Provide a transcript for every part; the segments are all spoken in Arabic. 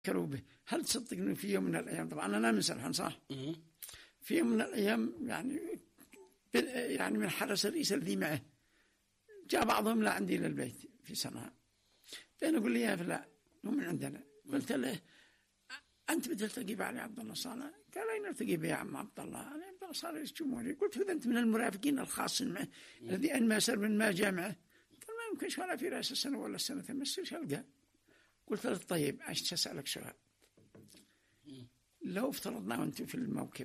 فكروا به. هل تصدق انه في يوم من الايام، طبعا انا من سنحان صح، في يوم من الايام يعني من حرس الرئيس الذي معه جاء بعضهم لا عندي للبيت في صنعاء، فانا اقول لي يا فلان هو من عندنا، قلت له انت بتلتقي بعلي عبد الله صالح؟ قال اين التقي به يا عم عبد الله؟ انا عبد الله صالح رئيس جمهوريه. قلت اذا انت من المرافقين الخاصين معه الذي ان ما سر من ما جاء معه، قال ما يمكنش ولا في راس السنه ولا السنتين بس ايش القى. قلت له طيب عشت اسالك سؤال، لو افترضنا وانتم في الموكب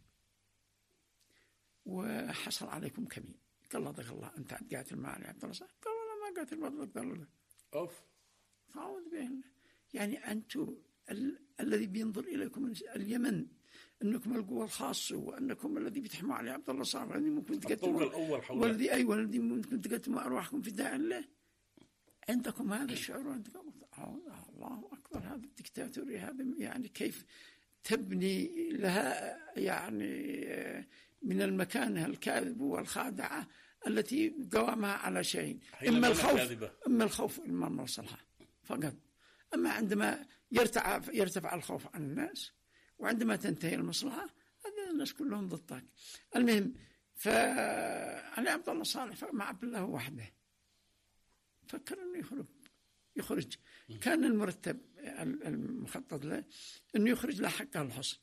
وحصل عليكم كمين، قال الله انت قاتل مع علي عبد الله صالح؟ قال والله ما قاتل والله اوف فاعوذ بالله. يعني انتم الذي بينظر اليكم اليمن انكم القوى الخاصه وانكم الذي بتحموا علي عبد الله صالح الذي ممكن تقتلوا والذي ممكن تقتلوا ارواحكم في داعي الله، عندكم هذا الشعور وعندكم الله اكبر. هذا الدكتاتوري هذا يعني كيف تبني لها يعني من المكانة الكاذبة والخادعة التي قوامها على شيء، إما الخوف إما المصلحة فقط. أما عندما يرتفع الخوف عن الناس وعندما تنتهي المصلحة هذا الناس كلهم ضدك. المهم فعلي عبد الله صالح مع عبد الله وحده فكر أنه يخرج. كان المرتب المخطط له أنه يخرج له حقه الحصن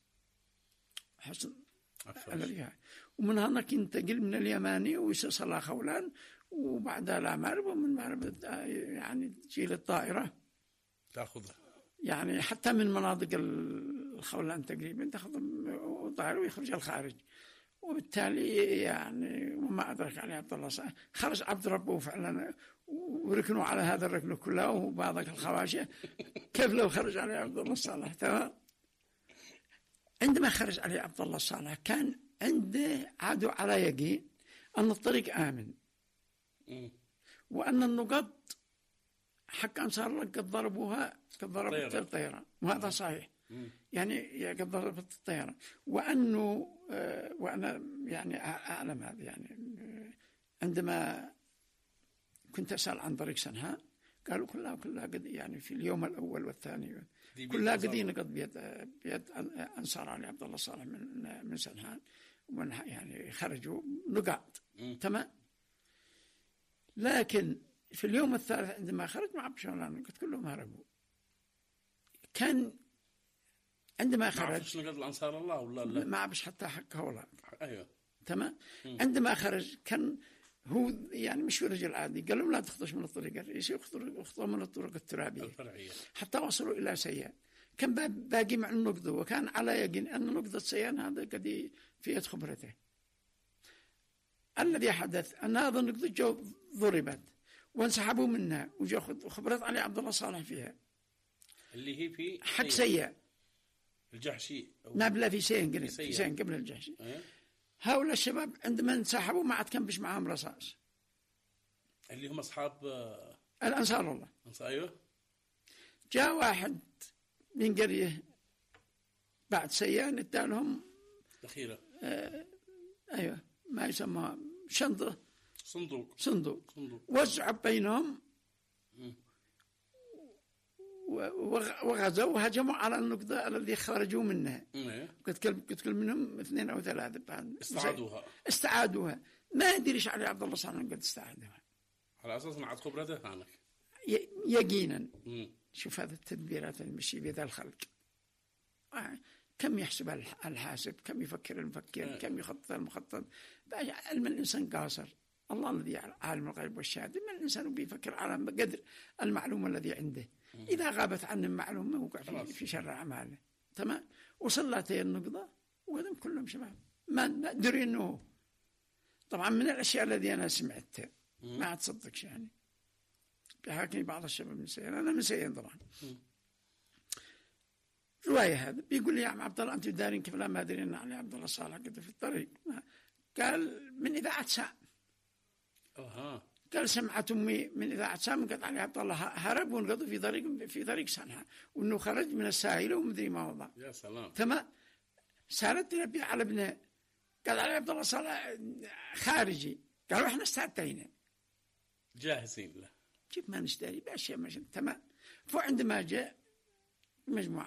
ومن هناك ينتقل من اليماني ويصل خولان وبعدها لا مأرب، ومن مأرب يعني تجي للطائرة تأخذها، يعني حتى من مناطق الخولان تقريبا تأخذ الطائرة ويخرج الخارج. وبالتالي يعني وما أدرك علي عبد الله صالح خرج عبد ربه فعلا وركنوا على هذا الركن كله وبعض الخواشة. كيف لو خرج علي عبد الله صالح؟ تمام. عندما خرج علي عبد الله صالح كان عنده عادوا على يقين أن الطريق آمن وأن النقط حق أنصار الله قد ضربوها قد ضربت الطيران، وهذا صحيح يعني قد ضربت الطيران. وأنه وأنا يعني أعلم هذا يعني عندما كنت أسأل عن طريق سنحاء قالوا كلها قد يعني في اليوم الأول والثاني كلها قدينا قد بيد أنصار علي عبد الله صالح من سنحاء ومن يعني خرجوا نقاط تمام. لكن في اليوم الثالث عندما خرج مع بشولان قد كلهم هربوا. كان عندما خرج نقاط الأنصار الله ولا لا ما عبش حتى حقه ولا أيوه تمام. عندما خرج كان هو يعني مش رجل عادي، قال لهم لا تخطش من الطريق الرئيسي واخطوا من الطرق الترابية حتى وصلوا إلى سيان. كان باقي مع النقطة وكان على يقين أن نقطة سيان هذا قد في يد خبرته. الذي حدث أن هذا النقطة جو ضربت وانسحبوا منها وجاء خبرت علي عبد الله صالح فيها اللي هي في حق سيان الجحشي نابلة في سيان قبل الجحشي. هؤلاء الشباب عندما انسحبوا ما عاد كان بش معهم رصاص اللي هم أصحاب الأنصار الله. أيوه. جاء واحد من قرية بعد سيان ادالهم ذخيرة أيوه ما يسمى شنطة صندوق وزعوا بينهم وغزوا وهجموا على النقطة الذي خرجوا منها. قد كل منهم 2 أو 3 بعد استعادوها. ما أدري إيش علي عبد الله صالح قد استعادوها على أساس أن عاد خبرته هانك يقينا. شوف هذا التدبيرات المشي بيد الخلق كم يحسب الحاسب، كم يفكر المفكر، كم يخطط المخطط. علم الإنسان قاصر، الله الذي عالم الغيب والشهادة. من الإنسان بيفكر على قدر المعلومة الذي عنده. إذا غابت عنه المعلومة وقع في شر أعماله تمام. وصلت هي النقطة وقدم كلهم شباب ما ندري أنه طبعا من الأشياء التي أنا سمعتها ما أتصدقش يعني بحاكي بعض الشباب من سيئن. أنا من سيئن طبعا رواية هذا بيقول لي يا عم عبد الله أنت دارين كيف لا ما أدري أن علي عبد الله صالح قد في الطريق. قال من إذاعة سام. قال سمعت أمي من إذاعة سام قد علي عبد الله هرب ونقضوا في طريق سنحاء وأنه خرج من الساحل ومدري ما وضع. يا سلام. تمام. سالت تنبي على ابنه قال علي عبد الله صالح خارجي. قالوا إحنا استعدينا جاهزين له. كيف ما نشتري بأشياء ماشي تمام. فعندما جاء مجموعة